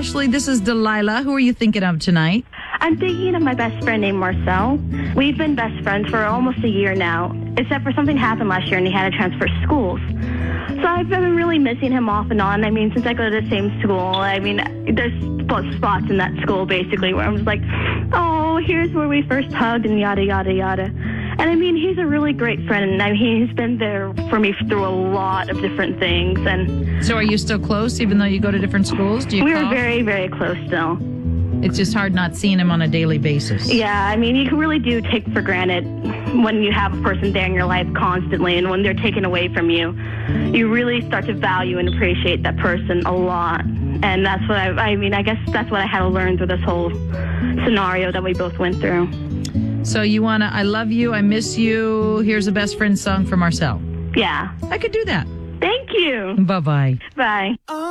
Ashley. This is Delilah. Who are you thinking of tonight? I'm thinking of my best friend named Marcel. We've been best friends for almost a year now, except for something happened last year and he had to transfer schools. So I've been really missing him off and on. I mean, since I go to the same school, I mean, there's spots in that school basically where I'm just like, oh, here's where we first hugged and yada, yada, yada. And I mean, he's a really great friend, and I mean, he's been there for me through a lot of different things. And So are you still close, even though you go to different schools? Do you we call? were very, very close still. It's just hard not seeing him on a daily basis. Yeah, I mean, you really do take for granted when you have a person there in your life constantly, and when they're taken away from you, you really start to value and appreciate that person a lot. And that's what I guess that's what I had to learn through this whole scenario that we both went through. So you want to, I love you, I miss you, here's a best friend song for Marcel. Yeah. I could do that. Thank you. Bye-bye. Bye.